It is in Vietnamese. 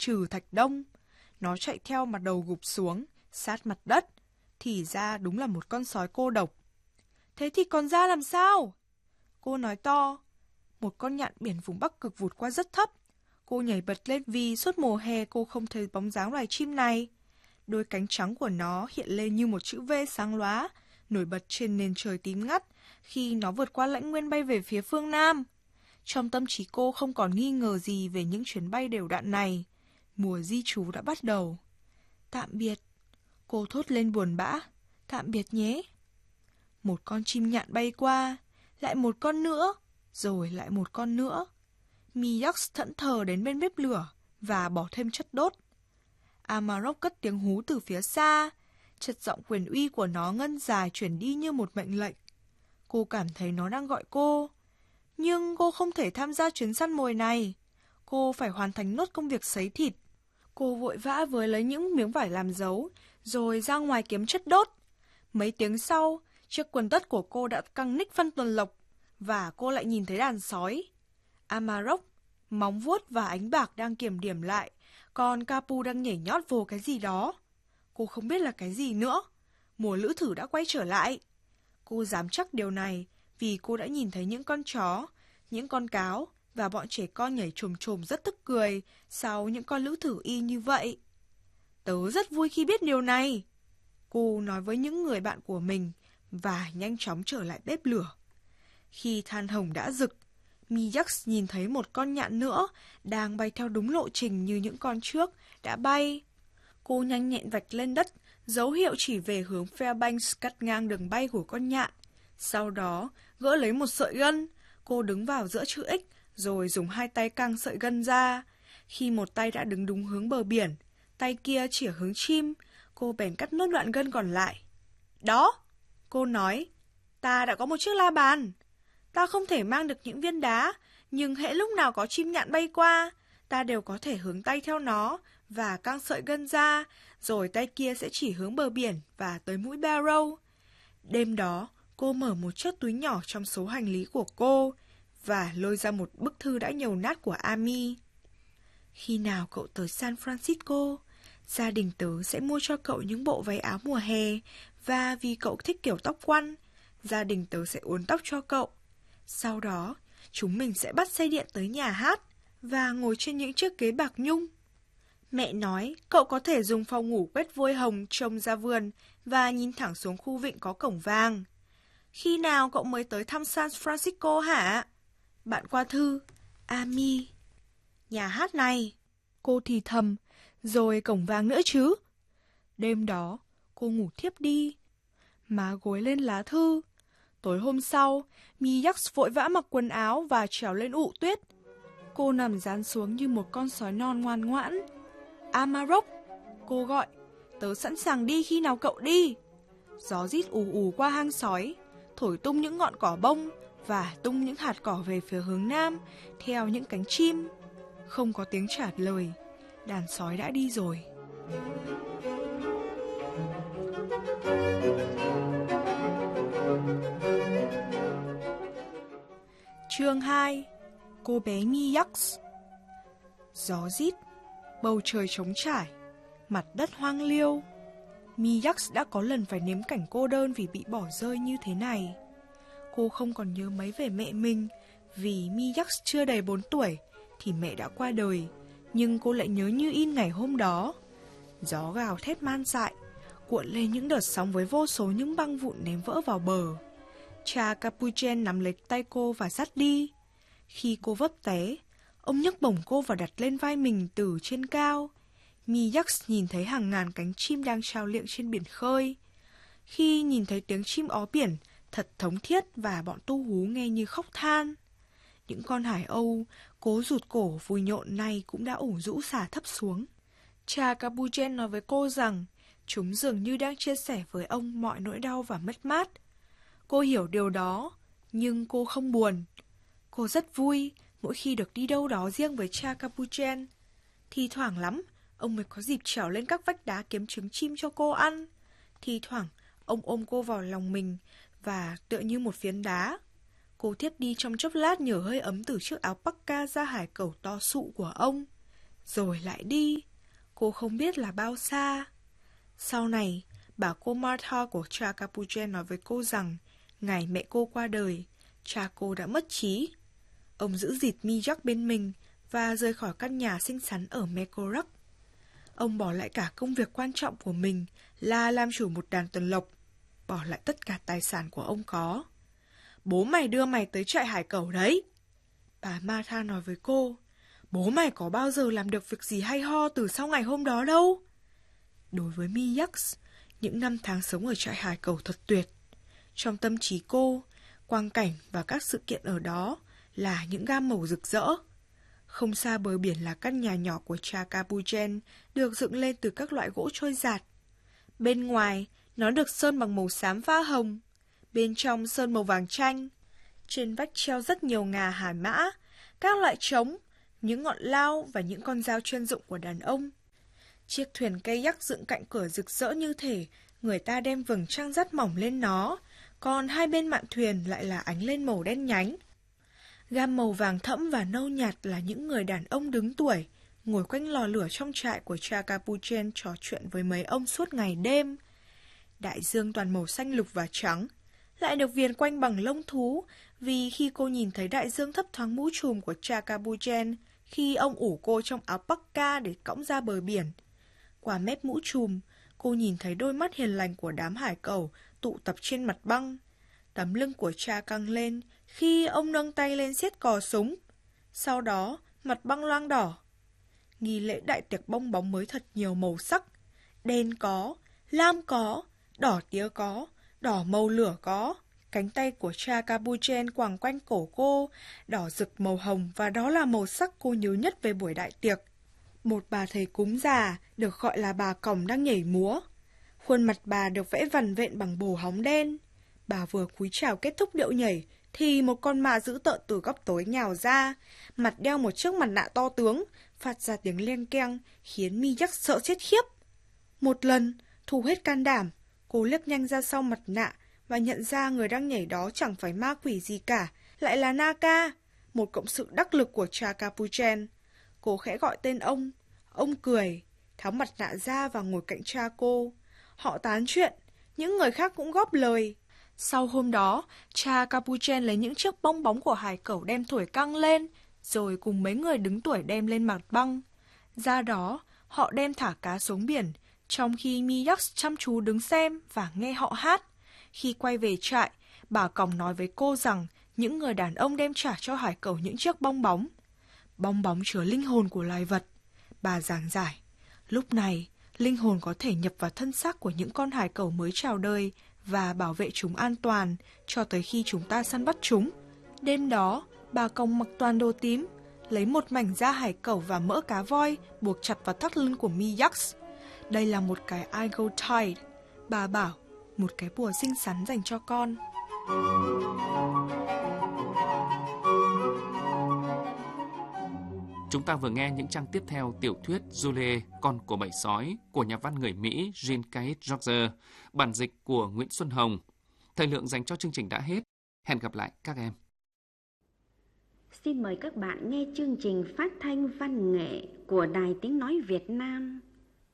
trừ thạch đông. Nó chạy theo mà đầu gục xuống, sát mặt đất. Thì ra đúng là một con sói cô độc. Thế thì còn ra làm sao? Cô nói to. Một con nhạn biển vùng Bắc Cực vụt qua rất thấp. Cô nhảy bật lên vì suốt mùa hè cô không thấy bóng dáng loài chim này. Đôi cánh trắng của nó hiện lên như một chữ V sáng lóa, nổi bật trên nền trời tím ngắt khi nó vượt qua lãnh nguyên bay về phía phương Nam. Trong tâm trí cô không còn nghi ngờ gì về những chuyến bay đều đặn này. Mùa di trú đã bắt đầu. Tạm biệt. Cô thốt lên buồn bã. Tạm biệt nhé. Một con chim nhạn bay qua, lại một con nữa, rồi lại một con nữa. Miyax thẫn thờ đến bên bếp lửa và bỏ thêm chất đốt. Amarok cất tiếng hú từ phía xa. Chất giọng quyền uy của nó ngân dài chuyển đi như một mệnh lệnh. Cô cảm thấy nó đang gọi cô. Nhưng cô không thể tham gia chuyến săn mồi này. Cô phải hoàn thành nốt công việc sấy thịt. Cô vội vã với lấy những miếng vải làm dấu, rồi ra ngoài kiếm chất đốt. Mấy tiếng sau, chiếc quần tất của cô đã căng ních phân tuần lộc, và cô lại nhìn thấy đàn sói. Amarok, móng vuốt và ánh bạc đang kiểm điểm lại, còn Capu đang nhảy nhót vô cái gì đó. Cô không biết là cái gì nữa. Mùa lữ thử đã quay trở lại. Cô dám chắc điều này vì cô đã nhìn thấy những con chó, những con cáo và bọn trẻ con nhảy chồm chồm rất tức cười sau những con lữ thử y như vậy. Tớ rất vui khi biết điều này, cô nói với những người bạn của mình và nhanh chóng trở lại bếp lửa. Khi than hồng đã rực, Miyax nhìn thấy một con nhạn nữa đang bay theo đúng lộ trình như những con trước đã bay. Cô nhanh nhẹn vạch lên đất, dấu hiệu chỉ về hướng Fairbanks cắt ngang đường bay của con nhạn. Sau đó, gỡ lấy một sợi gân, cô đứng vào giữa chữ X, rồi dùng hai tay căng sợi gân ra. Khi một tay đã đứng đúng hướng bờ biển, tay kia chỉ hướng chim, cô bèn cắt nốt đoạn gân còn lại. Đó, cô nói, ta đã có một chiếc la bàn. Ta không thể mang được những viên đá, nhưng hễ lúc nào có chim nhạn bay qua, ta đều có thể hướng tay theo nó và căng sợi gân ra, rồi tay kia sẽ chỉ hướng bờ biển và tới mũi Barrow. Đêm đó, cô mở một chiếc túi nhỏ trong số hành lý của cô và lôi ra một bức thư đã nhầu nát của Amy. Khi nào cậu tới San Francisco, gia đình tớ sẽ mua cho cậu những bộ váy áo mùa hè, và vì cậu thích kiểu tóc quăn, gia đình tớ sẽ uốn tóc cho cậu. Sau đó, chúng mình sẽ bắt xe điện tới nhà hát và ngồi trên những chiếc ghế bạc nhung. Mẹ nói cậu có thể dùng phòng ngủ quét vôi hồng trông ra vườn và nhìn thẳng xuống khu vịnh có cổng vàng. Khi nào cậu mới tới thăm San Francisco hả? Bạn qua thư, Amy. Nhà hát này, cô thì thầm, rồi cổng vàng nữa chứ. Đêm đó, cô ngủ thiếp đi, má gối lên lá thư. Tối hôm sau, Miyax vội vã mặc quần áo và trèo lên ụ tuyết. Cô nằm dán xuống như một con sói non ngoan ngoãn. Amarok, cô gọi, tớ sẵn sàng đi khi nào cậu đi. Gió rít ù ù qua hang sói, thổi tung những ngọn cỏ bông và tung những hạt cỏ về phía hướng nam theo những cánh chim. Không có tiếng trả lời, đàn sói đã đi rồi. Chương 2. Cô bé Miyax. Gió rít, bầu trời trống trải, mặt đất hoang liêu. Miyax đã có lần phải nếm cảnh cô đơn vì bị bỏ rơi như thế này. Cô không còn nhớ mấy về mẹ mình, vì Miyax chưa đầy 4 tuổi thì mẹ đã qua đời, nhưng cô lại nhớ như in ngày hôm đó. Gió gào thét man dại, cuộn lên những đợt sóng với vô số những băng vụn ném vỡ vào bờ. Cha Capuchin nắm lấy tay cô và dắt đi. Khi cô vấp té, ông nhấc bổng cô và đặt lên vai mình từ trên cao. Miyax nhìn thấy hàng ngàn cánh chim đang trao liệng trên biển khơi. Khi nhìn thấy tiếng chim ó biển thật thống thiết và bọn tu hú nghe như khóc than. Những con hải âu cố rụt cổ vùi nhộn này cũng đã ủ rũ xả thấp xuống. Cha Capuchin nói với cô rằng chúng dường như đang chia sẻ với ông mọi nỗi đau và mất mát. Cô hiểu điều đó, nhưng cô không buồn. Cô rất vui mỗi khi được đi đâu đó riêng với cha Capuchin. Thì thoảng lắm, ông mới có dịp trèo lên các vách đá kiếm trứng chim cho cô ăn. Thì thoảng, ông ôm cô vào lòng mình và tựa như một phiến đá. Cô thiếp đi trong chốc lát nhờ hơi ấm từ chiếc áo pakka da hải cẩu to sụ của ông. rồi lại đi. Cô không biết là bao xa. Sau này, bà cô Martha của cha Capuchin nói với cô rằng ngày mẹ cô qua đời, cha cô đã mất trí. Ông giữ dịt Mijak bên mình và rời khỏi căn nhà xinh xắn ở Mekorak. Ông bỏ lại cả công việc quan trọng của mình là làm chủ một đàn tuần lộc, bỏ lại tất cả tài sản của ông có. Bố mày đưa mày tới trại hải cẩu đấy. Bà Martha nói với cô, bố mày có bao giờ làm được việc gì hay ho từ sau ngày hôm đó đâu. Đối với Mijak, những năm tháng sống ở trại hải cẩu thật tuyệt. Trong tâm trí cô, quang cảnh và các sự kiện ở đó là những gam màu rực rỡ. Không xa bờ biển là căn nhà nhỏ của cha Capuchin được dựng lên từ các loại gỗ trôi giạt. Bên ngoài, nó được sơn bằng màu xám pha hồng. Bên trong sơn màu vàng chanh. Trên vách treo rất nhiều ngà hải mã, các loại trống, những ngọn lao và những con dao chuyên dụng của đàn ông. Chiếc thuyền kayak dựng cạnh cửa rực rỡ như thể người ta đem vầng trăng rất mỏng lên nó, còn hai bên mạn thuyền lại là ánh lên màu đen nhánh. Gam màu vàng thẫm và nâu nhạt là những người đàn ông đứng tuổi, ngồi quanh lò lửa trong trại của cha Capuchin trò chuyện với mấy ông suốt ngày đêm. Đại dương toàn màu xanh lục và trắng, lại được viền quanh bằng lông thú, vì khi cô nhìn thấy đại dương thấp thoáng mũ trùm của cha Capuchin, khi ông ủ cô trong áo pakka để cõng ra bờ biển. Qua mép mũ trùm, cô nhìn thấy đôi mắt hiền lành của đám hải cẩu tụ tập trên mặt băng. Tấm lưng của cha căng lên khi ông nâng tay lên siết cò súng. Sau đó, mặt băng loang đỏ. Nghi lễ đại tiệc bong bóng mới thật nhiều màu sắc. Đen có, lam có, đỏ tía có, đỏ màu lửa có. Cánh tay của cha Capuchin quàng quanh cổ cô, đỏ rực màu hồng, và đó là màu sắc cô nhớ nhất về buổi đại tiệc. Một bà thầy cúng già, được gọi là bà Còng, đang nhảy múa. Khuôn mặt bà được vẽ vằn vện bằng bồ hóng đen. Bà vừa cúi chào kết thúc điệu nhảy, thì một con ma dữ tợn từ góc tối nhào ra, mặt đeo một chiếc mặt nạ to tướng, phát ra tiếng leng keng, khiến Mijak sợ chết khiếp. Một lần, thu hết can đảm, cô liếc nhanh ra sau mặt nạ và nhận ra người đang nhảy đó chẳng phải ma quỷ gì cả, lại là Naka, một cộng sự đắc lực của cha Capuchin. Cô khẽ gọi tên ông cười, tháo mặt nạ ra và ngồi cạnh cha cô. Họ tán chuyện, những người khác cũng góp lời. Sau hôm đó, cha Capuchin lấy những chiếc bong bóng của hải cẩu đem thổi căng lên, rồi cùng mấy người đứng tuổi đem lên mặt băng. Ra đó, họ đem thả cá xuống biển, trong khi Mijak chăm chú đứng xem và nghe họ hát. Khi quay về trại, bà Còng nói với cô rằng những người đàn ông đem trả cho hải cẩu những chiếc bong bóng. Bong bóng chứa linh hồn của loài vật. Bà giảng giải, lúc này, linh hồn có thể nhập vào thân xác của những con hải cẩu mới chào đời và bảo vệ chúng an toàn cho tới khi chúng ta săn bắt chúng. Đêm đó, bà Còng mặc toàn đồ tím, lấy một mảnh da hải cẩu và mỡ cá voi buộc chặt vào thắt lưng của Mijak. Đây là một cái Igo Tide, bà bảo, một cái bùa xinh xắn dành cho con. Chúng ta vừa nghe những trang tiếp theo tiểu thuyết Julie, con của bầy sói của nhà văn người Mỹ Jean Kate George, bản dịch của Nguyễn Xuân Hồng. Thời lượng dành cho chương trình đã hết. Hẹn gặp lại các em. Xin mời các bạn nghe chương trình phát thanh văn nghệ của Đài Tiếng Nói Việt Nam.